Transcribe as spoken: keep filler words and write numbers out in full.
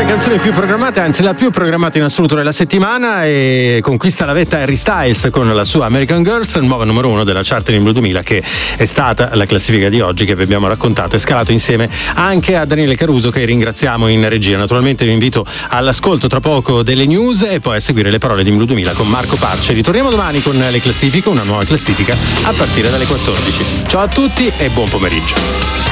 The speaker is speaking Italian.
canzoni più programmate, anzi la più programmata in assoluto della settimana, e conquista la vetta Harry Styles con la sua American Girls, nuova numero uno della Charting Blue duemila, che è stata la classifica di oggi che vi abbiamo raccontato e scalato insieme anche a Daniele Caruso, che ringraziamo in regia. Naturalmente vi invito all'ascolto tra poco delle news e poi a seguire le parole di Blue duemila con Marco Parce. Ritorniamo domani con le classifiche, una nuova classifica a partire dalle quattordici. Ciao a tutti e buon pomeriggio.